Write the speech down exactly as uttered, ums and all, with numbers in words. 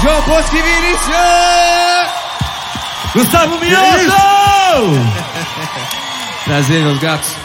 João Bosco e Vinícius! Gustavo Mioso! Prazer, meus gatos.